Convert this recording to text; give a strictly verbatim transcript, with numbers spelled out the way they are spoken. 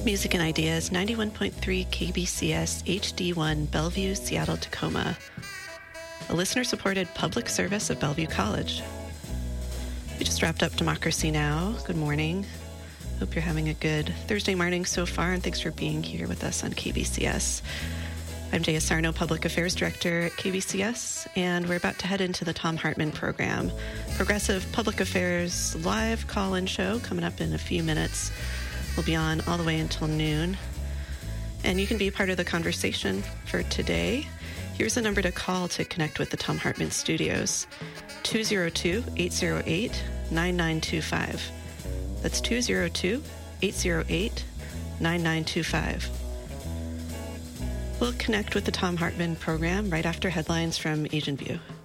Music and Ideas, ninety-one point three K B C S H D one, Bellevue, Seattle, Tacoma. A listener-supported public service of Bellevue College. We just wrapped up Democracy Now! Good morning. Hope you're having a good Thursday morning so far, and thanks for being here with us on K B C S. I'm Jaya Sarno, Public Affairs Director at K B C S, and we're about to head into the Thom Hartmann program. Progressive Public Affairs live call-in show coming up in a few minutes. We'll be on all the way until noon. And you can be part of the conversation for today. Here's a number to call to connect with the Thom Hartmann Studios. two oh two, eight oh eight, nine nine two five. That's two oh two, eight oh eight, nine nine two five. We'll connect with the Thom Hartmann program right after headlines from Asian View.